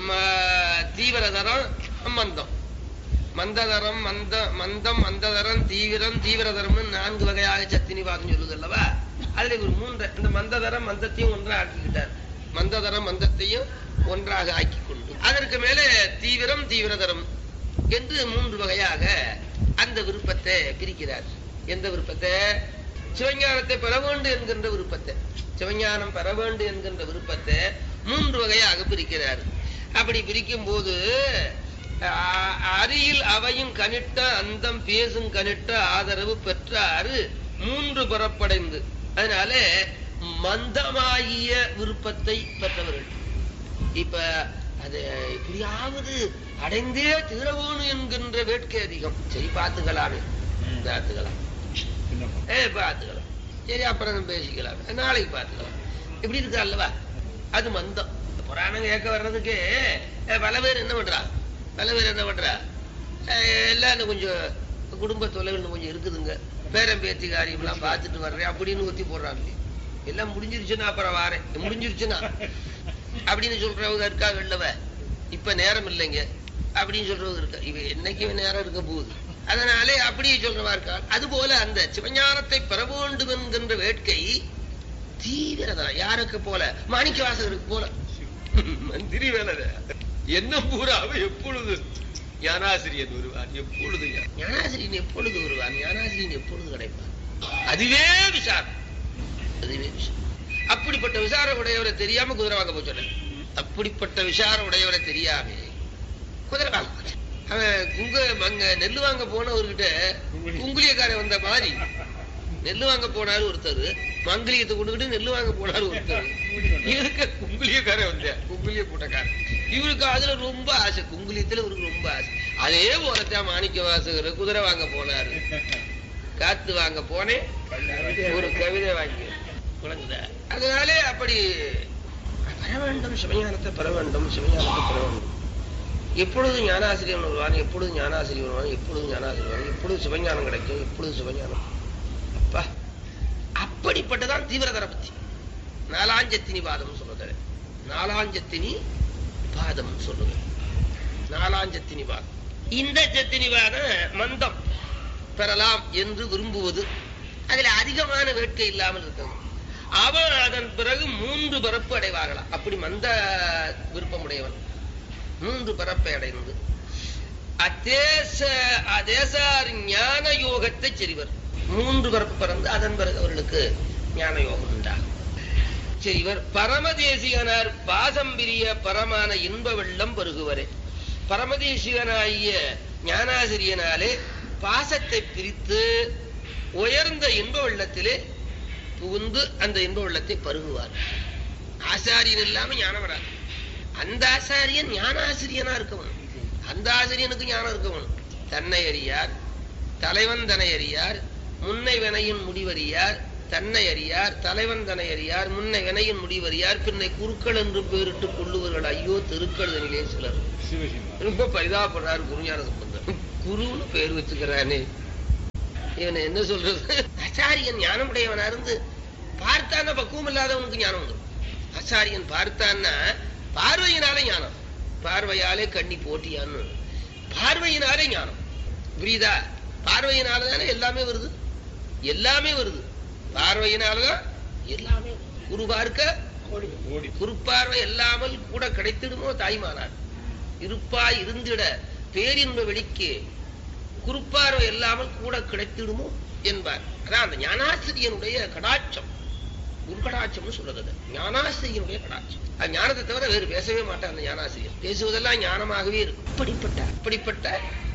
A: தீவிரதரம் மந்தம், மந்ததரம் மந்த மந்தம் மந்ததரம் தீவிரம் தீவிரதரம் நான்கு வகையாக சத்தினி பாதம் சொல்லுது அல்லவா. அதுல ஒரு மூன்று, இந்த மந்ததரம் மந்தத்தையும் ஒன்றாக ஆக்கிக்கிட்டார், மந்ததரம் மந்தத்தையும் ஒன்றாக ஆக்கி கொண்டு அதற்கு மேலே தீவிரம் தீவிரதரம் என்று மூன்று வகையாக அந்த விருப்பத்தை பிரிக்கிறார். எந்த விருப்பத்தை? சிவஞானத்தை பெற வேண்டும் என்கின்ற விருப்பத்தை, சிவஞானம் பெற வேண்டும் என்கின்ற விருப்பத்தை மூன்று வகையாக பிரிக்கிறார். அப்படி பிரிக்கும் போது அரியில் அவையும் கனிட்ட அந்தம் பேசும் கனிட்ட ஆதரவு பெற்றாறு மூன்று புறப்படைந்து. அதனால மந்தமாகிய விருப்பத்தை பெற்றவர்கள். இப்ப அது எப்படியாவது அடைந்தே தீரவோனு என்கின்ற வேட்கை அதிகம். சரி பார்த்துக்கலாமே, பார்த்துக்கலாம், ஏ பார்த்துக்கலாம், சரி அப்புறம் பேசிக்கலாம், நாளைக்கு பார்த்துக்கலாம், இப்படி இருக்கா அல்லவா, அது மந்தம். புராணம் கேட்க வர்றதுக்கு பல பேர் என்ன பண்றா, பல பேர் என்ன பண்றா, எல்லாம் கொஞ்சம் குடும்ப தொலைவில் கொஞ்சம் இருக்குதுங்க, பேரம் பேத்தி காரியம் எல்லாம் பார்த்துட்டு வர்றேன் அப்படின்னு ஒத்தி போடுறாங்க. எல்லாம் முடிஞ்சிருச்சுன்னா அப்புறம் வாரேன், முடிஞ்சிருச்சுன்னா அப்படின்னு சொல்றவங்க இருக்காங்க இல்லவ. இப்ப நேரம் இல்லைங்க அப்படின்னு சொல்றவங்க இருக்கா, இவ என்னைக்கு நேரம் இருக்க போகுது, அதனாலே அப்படியே சொல்றவா இருக்கா. அது போல அந்த சிவஞானத்தை பெற வேண்டும் என்கின்ற வேட்கை தீவிரதான். யாருக்கு போல? மாணிக்க வாசகருக்கு போல. மந்திரி வேலை என்ன பூராவை எப்பொழுது ஞானாசிரியன் வருவான், எப்பொழுது ஞானாசிரியன் எப்பொழுது வருவான், ஞானாசிரியன் எப்பொழுது கிடைப்பான், அதுவே விசாரம், அதுவே விசாரம். அப்படிப்பட்ட விசார உடையவரை தெரியாம குதிரை வாங்க போச்சு. அப்படிப்பட்ட விசார உடையவரை தெரியாம குதிரை வாங்க போச்சு. அவன் குங்க அங்க நெல்லு வாங்க போனவர்கிட்ட குங்குளியக்காரன் வந்த மாதிரி நெல்லு வாங்க போனாரு ஒருத்தர், மங்கிலியத்தை கொண்டுகிட்டு நெல்லு வாங்க போனாரு ஒருத்தர். இவருக்கு குங்குளியக்காரன் வந்த குங்குளிய கூட்டக்காரன், இவருக்கு அதுல ரொம்ப ஆசை, குங்குளியத்துல இவருக்கு ரொம்ப ஆசை. அதே போலத்தான் மாணிக்க வாசகர் குதிரை வாங்க போனாரு. காத்து வாங்க போனேன், ஒரு கவிதை வாங்கி குழங்குத. அதனாலே அப்படி பெற வேண்டும், சிவஞானத்தை பெற வேண்டும், சிவஞானத்தை பெற வேண்டும். எப்பொழுது ஞானாசிரியன் வருவான், எப்பொழுது ஞானாசிரியர் வருவான், எப்பொழுது ஞானாசிரியர் வருவான், எப்பொழுது சிவஞானம் கிடைக்கும், எப்பொழுது சிவஞானம். அப்பா அப்படிப்பட்டதான் தீவிரதர பத்தி. நாலாஞ்சத்தினி பாதம் சொல்லுது, நாலாஞ்சத்தினி பாதம் சொல்லுது, நாலாஞ்சத்தினி பாதம். இந்த ஜத்தினி பாதம் மந்தம் பெறலாம் என்று விரும்புவது, அதுல அதிகமான வேட்கை இல்லாமல் இருக்கிறது. அவன் அதன் பிறகு மூன்று பரப்பு அடைவார்களாம். அப்படி மந்த விருப்பமுடையவன் மூன்று பரப்பை அடைந்து அதேச அதேசார் ஞான யோகத்தை செறிவர். மூன்று பரப்பு பிறந்து அதன் பிறகு அவர்களுக்கு ஞான யோகம் உண்டாகும். செறிவர் பரமதேசிகனார் பாசம்பிரிய பரமான இன்ப வெள்ளம் பெருகுவரே. பரமதேசிகனாகிய ஞானாசிரியனாலே பாசத்தை பிரித்து உயர்ந்த இன்ப வெள்ளத்திலே புகுந்து அந்த இன்ப வெள்ளத்தை பருகுவார். ஆசாரியன் இல்லாம ஞானம் வராது. அந்த ஆசாரியன் ஞானாசிரியனா இருக்கவன், அந்த ஆசிரியனுக்கு ஞானம் இருக்கவன். தன்னை அறியார், தலைவன் தன்னை அறியார், முன்னை வினையின் முடிவறியார், தன்னை அறியார், தலைவன் தன்னை அறியார், முன்னை வினையின் முடிவறியார், பின்னை குருக்கள் என்று பேரிட்டு கொள்ளுவர்கள். ஐயோ திருக்கழுதனிலே சிலர் ரொம்ப பரிதாபப்படுறாரு குருஞான சம்பந்தர். குருன்னு பேர் வச்சுக்கிறானே, இவனை என்ன சொல்றது? ஆச்சாரியன் ஞானமுடையவனா இருந்து பார்த்தான்னா பக்குவம் இல்லாதவனுக்கு ஞானம் வந்துடும். ஆச்சாரியன் பார்த்தான்னா பார்வையினாலே ஞானம், பார்வையாலே கண்ணி போட்டியான்னு, பார்வையினாலே ஞானம். புரியுதா? பார்வையினாலதானே எல்லாமே வருது, எல்லாமே வருது பார்வையினாலதான் எல்லாமே. குரு பார்க்க குறுப்பார்வை எல்லாமல் கூட கிடைத்திடுமோ தாய்மானார், இருப்பாய் இருந்திட பேரின்ப வெளிக்கு குறுப்பார்வை எல்லாமல் கூட கிடைத்திடுமோ என்பார். அதான் அந்த ஞானாசிரியனுடைய கடாட்சம், குரு கடாட்சம்னு சொல்றது. ஞானாசிரியனுடைய கடாட்சம். அது ஞானத்தை தவிர வேறு பேசவே மாட்டார் அந்த ஞானாசிரியர். பேசுவதெல்லாம் ஞானமாகவே இருக்கும். அப்படிப்பட்ட அப்படிப்பட்ட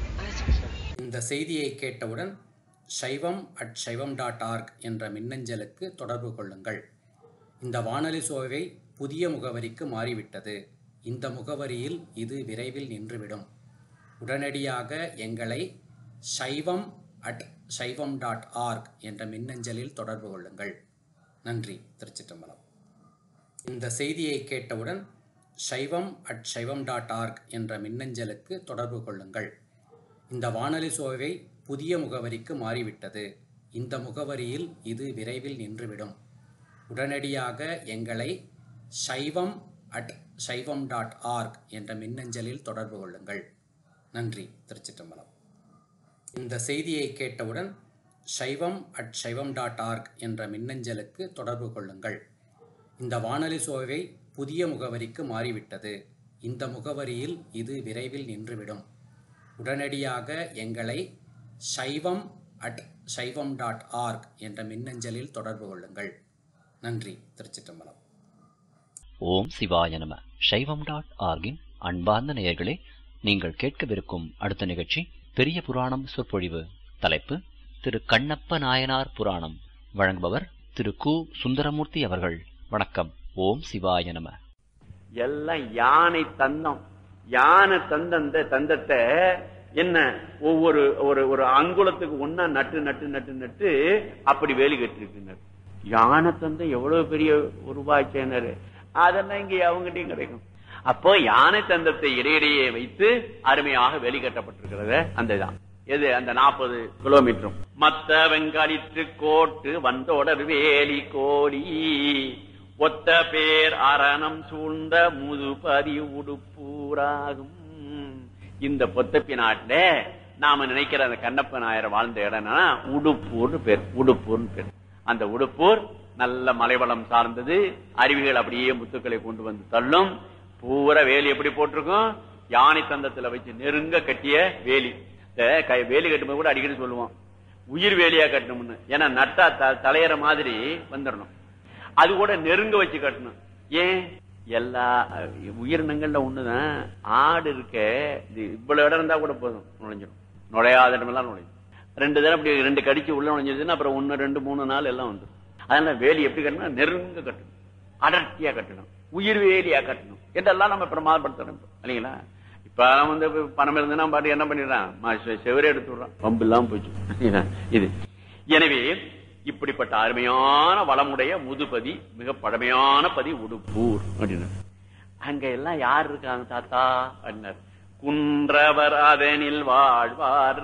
B: இந்த செய்தியை கேட்டவுடன் சைவம் அட் சைவம் டாட் ஆர்க் என்ற மின்னஞ்சலுக்கு தொடர்பு கொள்ளுங்கள். இந்த வானொலி சோவை புதிய முகவரிக்கு மாறிவிட்டது. இந்த முகவரியில் இது விரைவில் நின்றுவிடும். உடனடியாக எங்களை சைவம் அட் சைவம் டாட் ஆர்க் என்ற மின்னஞ்சலில் தொடர்பு கொள்ளுங்கள். நன்றி. திருச்சிற்றம்பலம். இந்த செய்தியை கேட்டவுடன் சைவம் அட் சைவம் டாட் ஆர்க் என்ற மின்னஞ்சலுக்கு தொடர்பு கொள்ளுங்கள். இந்த வானொலி சோவை புதிய முகவரிக்கு மாறிவிட்டது. இந்த முகவரியில் இது விரைவில் நின்றுவிடும். உடனடியாக எங்களை சைவம் அட் சைவம் டாட் ஆர்க் என்ற மின்னஞ்சலில் தொடர்பு கொள்ளுங்கள். நன்றி. திருச்சிற்றம்பலம். இந்த செய்தியை கேட்டவுடன் சைவம் அட் சைவம் டாட் ஆர்க் என்ற மின்னஞ்சலுக்கு தொடர்பு கொள்ளுங்கள். இந்த வானொலி சோவை புதிய முகவரிக்கு மாறிவிட்டது. இந்த முகவரியில் இது விரைவில் நின்றுவிடும். உடனடியாக எங்களை சைவம் அட் சைவம் டாட் ஆர்க் என்ற மின்னஞ்சலில் தொடர்பு கொள்ளுங்கள். நன்றி. திருச்சிற்றம்பலம்.
C: ஓம் சிவாய நம. சைவம் டாட் ஆர்கின் அன்பார்ந்த நேயர்களே, நீங்கள் கேட்கவிருக்கும் அடுத்த நிகழ்ச்சி பெரிய புராணம் சொற்பொழிவு. தலைப்பு திரு கண்ணப்ப நாயனார் புராணம். வழங்குபவர் திரு கு சுந்தரமூர்த்தி அவர்கள். வணக்கம். ஓம் சிவாய நம.
D: எல்லாம் யானை தந்தம். யானை தந்த தந்தத்தை என்ன ஒவ்வொரு ஒரு ஒரு அங்குலத்துக்கு ஒன்னா நட்டு நட்டு நட்டு நட்டு அப்படி வேலி கட்டிருக்குனர். யானை தந்தம் எவ்வளவு பெரிய உருவாக்கினர். அதெல்லாம் இங்க அவங்ககிட்டயும் கிடைக்கும். அப்போ யானை தந்தத்தை இடையிடையே வைத்து அருமையாக வேலி கட்டப்பட்டிருக்கிறது. அந்த இதான் எது அந்த நாற்பது கிலோமீட்டரும். மத்த வெங்காலிற்று கோட்டு வந்தோடர் வேலி கோடி ஒத்த பேர் அரணம் சூழ்ந்த முதுபதி உடுப்பூராகும். இந்த பொத்தப்பி நாட்டுல நாம நினைக்கிற அந்த கண்ணப்ப நாயர் வாழ்ந்த இடம்னா உடுப்பூர்னு பேர். உடுப்பூர்னு பேர். அந்த உடுப்பூர் நல்ல மலைவளம் சார்ந்தது. அருவிகள் அப்படியே முத்துக்களை கொண்டு வந்து தள்ளும். பூரா வேலி எப்படி போட்டிருக்கும்? யானை தந்தத்துல வச்சு நெருங்க கட்டிய வேலி. வேலி கட்டும்போது கூட அடிக்கடி சொல்லுவோம், உயிர் வேலியா கட்டணும்னு. ஏன்னா நட்டா தலையற மாதிரி வந்துடணும். அது கூட நெருங்க வச்சு கட்டணும். ஏன்? எல்லா உயிரினங்கள்ல ஒண்ணுதான். ஆடு இருக்க இவ்வளவு இடம் இருந்தா கூட போதும், நுழைஞ்சிடும். நுழையாத இடமெல்லாம் நுழைஞ்சிடும். ரெண்டு தடவை அப்படி ரெண்டு கடிச்சு உள்ள நுழைஞ்சிருச்சுன்னா அப்புறம் ஒன்னு ரெண்டு மூணு நாள் எல்லாம் வந்துடும். அதனால வேலி எப்படி கட்டணும்? நெருங்க கட்டணும், அடர்த்தியா கட்டணும், உயிர் வேலியா கட்டணும் என்றெல்லாம் நம்ம பிரமாதப்படுத்தணும் இல்லைங்களா? இப்ப வந்து பணம் இருந்ததுன்னா பாட்டு என்ன பண்ணிடுறான், செவரே எடுத்து விடுறான். பம்பு இல்லாம போச்சு இது. எனவே இப்படிப்பட்ட அருமையான வளமுடைய முதுபதி, மிக பழமையான பதி உடுப்பூர் அப்படின்னு. அங்க எல்லாம் யார் இருக்காங்க தாத்தா அப்படின்னார். குன்றவர் அதனில் வாழ்வார்.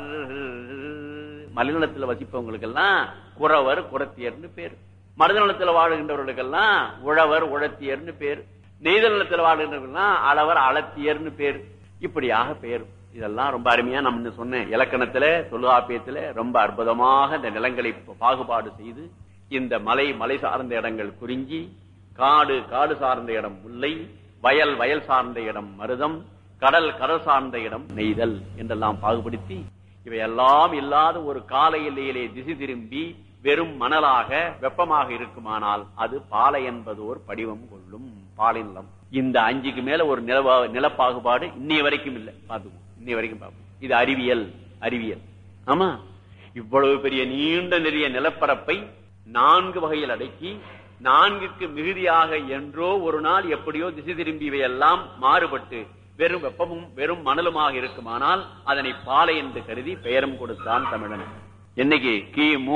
D: மலைநலத்துல வசிப்பவங்களுக்கு எல்லாம் குறவர் குறத்தியர்னு பேர். மருதநலத்துல வாழுகின்றவர்களுக்கெல்லாம் உழவர் உழத்தியர்னு பேர். நெய்தல் நிலத்துல வாழுகின்றவர்கள்லாம் அளவர் அளத்தியர்னு பேர். இப்படியாக பேர். இதெல்லாம் ரொம்ப அருமையா நம்ம சொன்ன இலக்கணத்துல தொல்காப்பியத்துல ரொம்ப அற்புதமாக இந்த நிலங்களை பாகுபாடு செய்து, இந்த மலை மலை சார்ந்த இடங்கள் குறிஞ்சி, காடு காடு சார்ந்த இடம் முல்லை, வயல் வயல் சார்ந்த இடம் மருதம், கடல் கடல் சார்ந்த இடம் நெய்தல் என்றெல்லாம் பாகுபடுத்தி, இவையெல்லாம் இல்லாத ஒரு கால எல்லையிலே திசை திரும்பி வெறும் மணலாக வெப்பமாக இருக்குமானால் அது பாலை என்பதோர் படிவம் கொள்ளும். பாலை நிலம். இந்த அஞ்சுக்கு மேல ஒரு நில நிலப்பாகுபாடு இன்னைய வரைக்கும் இல்லை. பாத்துக்கோ, இன்னைய வரைக்கும் பார்ப்போம். இது அறிவியல். அறிவியல். ஆமா, இவ்வளவு பெரிய நீண்ட நெறிய நிலப்பரப்பை நான்கு வகையில் அடக்கி, நான்குக்கு மிகுதியாக என்றோ ஒரு நாள் எப்படியோ திசை திரும்பியவையெல்லாம் மாறுபட்டு வெறும் வெப்பமும் வெறும் மணலுமாக இருக்குமானால் அதனை பாலை என்று கருதி பெயரும் கொடுத்தான் தமிழன். என்னைக்கு? கிமு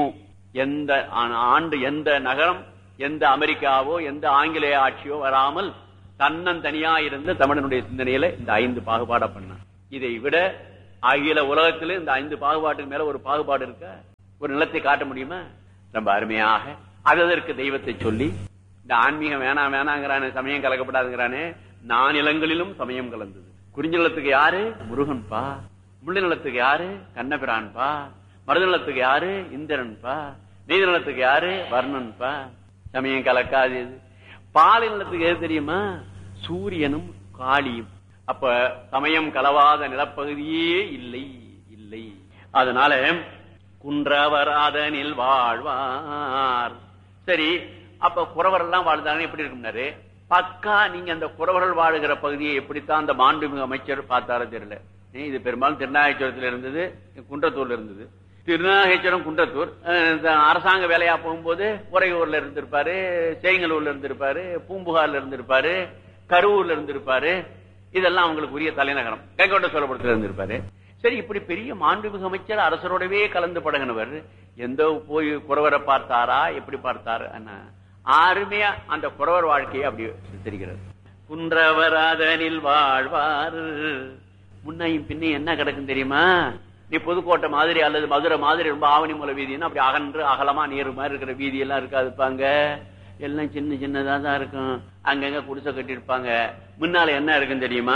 D: எந்த ஆண்டு எந்த நகரம், எந்த அமெரிக்காவோ எந்த ஆங்கிலேய ஆட்சியோ வராமல் தன்னந்தனியா இருந்த தமிழனுடைய சிந்தனையில இந்த ஐந்து பாகுபாட பண்ண. இதை விட அகில உலகத்திலே இந்த ஐந்து பாகுபாட்டுக்கு மேல ஒரு பாகுபாடு இருக்க, ஒரு நிலத்தை காட்ட முடியுமா? ரொம்ப அருமையாக அதற்கு தெய்வத்தை சொல்லி, இந்த ஆன்மீகம் வேணாம் வேணாங்கிறானே, சமயம் கலக்கப்படாதுங்கிறானே, நானிலங்களிலும் சமயம் கலந்தது. குறிஞ்சி நிலத்துக்கு யாரு? முருகன்பா. முள்ளி நிலத்துக்கு யாரு? கண்ணபிரான்பா. மருத நிலத்துக்கு யாரு? இந்திரன்பா. நீதி நிலத்துக்கு யாரு? வர்ணன்பா. சமயம் கலக்காது. பாலை நிலத்துக்கு எது தெரியுமா? சூரியனும் காளியும். அப்ப சமயம் கலவாத நிலப்பகுதியே இல்லை இல்லை. அதனால குன்றவராதனில் வாழ்வார். சரி, அப்ப குறவர் எல்லாம் வாழ்ந்தாங்க, எப்படி இருக்கும்னாரு பக்கா. நீங்க அந்த குறவர்கள் வாழுகிற பகுதியை எப்படித்தான் அந்த மாண்புமிகு அமைச்சர் பார்த்தாரோ தெரியல. இது பெரும்பாலும் திருநாகேஸ்வரத்தில் இருந்தது, குன்றத்தூர்ல இருந்தது. திருநாகேஸ்வரம் குன்றத்தூர் அரசாங்க வேலையா போகும்போது உறையூர்ல இருந்திருப்பாரு, சேங்கலூர்ல இருந்திருப்பாரு, பூம்புகார்ல இருந்திருப்பாரு, கரூர்ல இருந்திருப்பாரு. இதெல்லாம் அவங்களுக்கு உரிய தலைநகரம். கைகொண்ட சோழபுரத்துல இருந்திருப்பாரு. சரி, இப்படி பெரிய மாண்புமிகு அமைச்சர் அரசரோடவே கலந்து பழகினவர் எந்த போய் குறவரை பார்த்தாரா, எப்படி பார்த்தாரு? ஆறுமையா அந்த குறவர் வாழ்க்கையை அப்படி தெரிகிறது. குன்றவராதனில் வாழ்வார். முன்னையும் பின்னையும் என்ன கிடக்கும் தெரியுமா? நீ புதுக்கோட்டை மாதிரி அல்லது மதுரை மாதிரி ரொம்ப ஆவணி மூல வீதினா அப்படி அகன்று அகலமா நீர் மாதிரி இருக்கிற வீதி எல்லாம் இருக்காதுப்பாங்க. எல்லாம் சின்ன சின்னதா தான் இருக்கும். அங்கங்க குடிசை கட்டி இருப்பாங்க. முன்னால என்ன இருக்குன்னு தெரியுமா?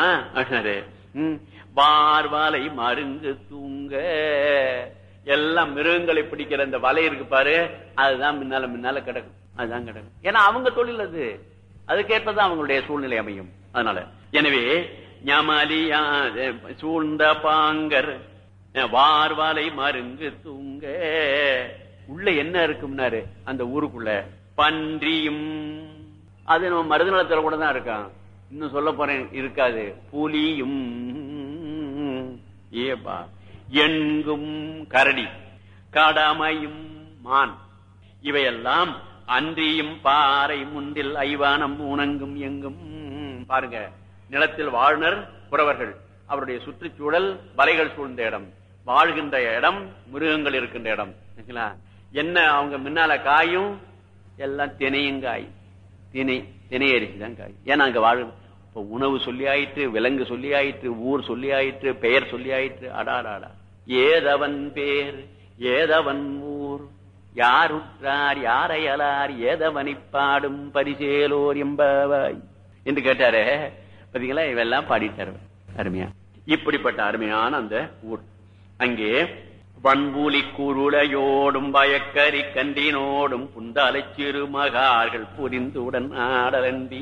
D: பார்வாலை மருங்கு தூங்க. எல்லாம் மிருகங்களை பிடிக்கிற இந்த வலை இருக்கு பாரு, அதுதான் முன்னால முன்னால கிடக்கும். அதுதான் கிடக்கும். ஏன்னா அவங்க தொழில் அது, அதுக்கேற்பதான் அவங்களுடைய சூழ்நிலை அமையும். அதனால எனவே ஞமலியா சூழ்ந்த பாங்கர் வார்வாலை மருங்கு தூங்க. உள்ள என்ன இருக்கும்னாரு அந்த ஊருக்குள்ள? பன்றியும். அது நம்ம மருதநலத்துல கூட தான் இருக்கான். இன்னும் சொல்ல போறேன், இருக்காது. புலியும். ஏப்பா, எங்கும் கரடி, கடமையும் மான், இவையெல்லாம் அன்றியும் பாறை முண்டில் ஐவானம் உணங்கும் எங்கும். பாருங்க, நிலத்தில் வாழ்னர் புறவர்கள், அவருடைய சுற்றுச்சூழல் வலைகள் சூழ்ந்த இடம், வாழ்கின்ற இடம் மிருகங்கள் இருக்கின்ற இடம். என்ன அவங்க முன்னால காயும் எல்லாம் தினையும் காய், திணை திணை அரிசி தான் காய். ஏன்னா அங்க வாழ இப்ப உணவு சொல்லி ஆயிற்று, விலங்கு சொல்லி ஆயிற்று, ஊர் சொல்லி ஆயிற்று, பெயர் சொல்லி ஆயிற்று. அடாடாடா, ஏதவன் பேர் ஏதவன் ஊர், யாருற்றார் யாரையலார் ஏதவனை பாடும் பரிசேலோர் என்பவாய் என்று கேட்டாரே. பாத்தீங்களா, இவெல்லாம் பாடிட்டாரு அருமையா. இப்படிப்பட்ட அருமையான அந்த ஊர். அங்கே வன்பூலி குருளையோடும் பயக்கரி கன்றினோடும் புந்தாலை சிறுமகார்கள் புரிந்துடன் ஆடலண்டி.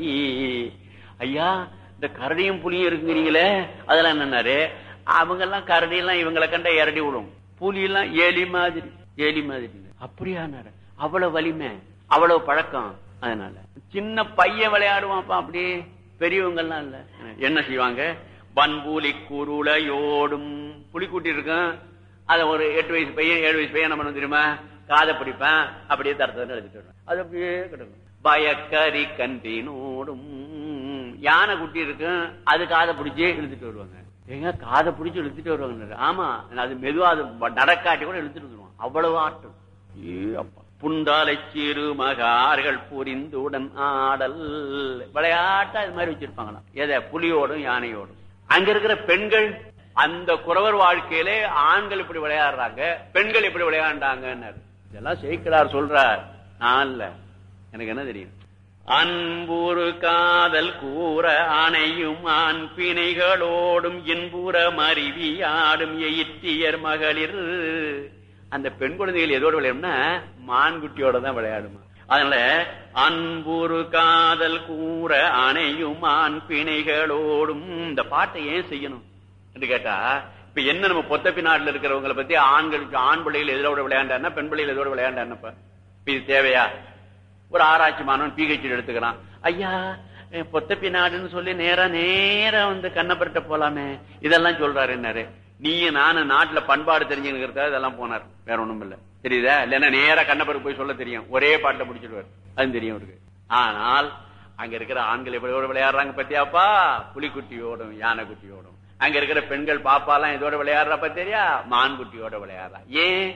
D: ஐயா, இந்த கரடியும் புலியும் இருக்குங்கிறீங்களே, அதெல்லாம் என்னன்னாரு, அவங்க எல்லாம் கரடி எல்லாம் இவங்களை கண்ட இரடி விடும், புலி எல்லாம் ஏலி மாதிரி ஏலி மாதிரி. அப்படியானாரு, அவ்வளவு வலிமை, அவ்வளவு பழக்கம். அதனால சின்ன பையன் விளையாடுவான்ப்பா, அப்படி பெரியவங்க எல்லாம் இல்ல. என்ன செய்வாங்க? வன்பூலி குருளையோடும், புலி கூட்டி இருக்கும், அத ஒரு எட்டு வயசு பையன் ஏழு வயசு பையன் என்ன பண்ண தெரியுமா? காதை பிடிப்பேன், அப்படியே தரத்தை எடுத்துட்டு வருவேன். அது அப்படியே கிடக்கும். பயக்கரி கன்றினோடும், யானை குட்டி இருக்கும், அது காதை பிடிச்சே இழுத்துட்டு வருவாங்க. எங்க காதை பிடிச்சி இழுத்துட்டு வருவாங்க? ஆமா, அது மெதுவா அது நடக்காட்டி கூட இழுத்துட்டு வந்துருவாங்க, அவ்வளவு ஆட்டம். ஏ அப்பா, புண்டாலை சிறு மகார்கள் புரிந்துடன் ஆடல். விளையாட்டா இது மாதிரி வச்சிருப்பாங்களாம். எதை? புலியோடும் யானையோடும். அங்க இருக்கிற பெண்கள், அந்த குறவர் வாழ்க்கையிலே ஆண்கள் இப்படி விளையாடுறாங்க, பெண்கள் இப்படி விளையாண்டாங்க. இதெல்லாம் சேக்கிழார் சொல்றார், நான் இல்ல, எனக்கு என்ன தெரியும். அன்புறு காதல் கூற அணையும் ஆண் பிணைகளோடும் இன்புற மருவி ஆடும் எயிற்றியர் மகளிர். அந்த பெண் குழந்தைகள் எதோடு விளையாடும்னா மான்குட்டியோட தான் விளையாடுமா. அதனால அன்புறு காதல் கூற அணையும் ஆண் பிணைகளோடும். இந்த பாட்டை ஏன் செய்யணும் என்று கேட்டா, இப்ப என்ன நம்ம பொத்தப்பி நாட்டுல இருக்கிறவங்களை பத்தி ஆண்களுக்கு ஆண் பிள்ளைகள் எதோட விளையாண்டாருன்னா பெண் பிள்ளைகள் எதோட விளையாண்டாருன்னப்ப இது தேவையா? ஒரு ஆராய்ச்சி மாணவன் பிஹெச்டி எடுத்துக்கிறான், ஐயா பொத்தப்பி நாடுன்னு சொல்லி நேரா நேரா வந்து கண்ணப்பர்கிட்ட போலாமே, இதெல்லாம் சொல்றாரு. என்னாரு, நீயும் நானும் நாட்டுல பண்பாடு தெரிஞ்சுக்கிறதா இதெல்லாம் போனார், வேற ஒண்ணும் இல்ல. தெரியுதா? இல்லன்னா நேரா கண்ணப்பருக்கு போய் சொல்ல தெரியும், ஒரே பாட்டை முடிச்சிடுவார், அது தெரியும் அவருக்கு. ஆனால் அங்க இருக்கிற ஆண்கள் எப்படியோட விளையாடுறாங்க பத்தியாப்பா? புலிக்குட்டியோடும் யானை குட்டியோடும். அங்க இருக்கிற பெண்கள் பாப்பாலாம் இதோட விளையாடுறப்ப தெரியா? மான்குட்டியோட விளையாடுறா. ஏன்?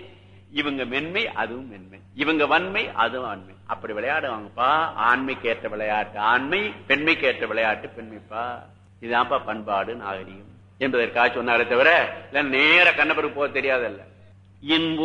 D: இவங்க மென்மை அதுவும் மென்மை, இவங்க வன்மை அதுவும் வன்மை. அப்படி விளையாடுவாங்கப்பா. ஆண்மைக்கு ஏற்ற விளையாட்டு ஆண்மை, பெண்மைக்கு ஏற்ற விளையாட்டு பெண்மைப்பா. இதுதான்ப்பா பண்பாடு நாகரிகம் என்பதற்காக சொன்னாரே தவிர நேர கண்ணபருக்கு போக தெரியாதல்ல. இன்பு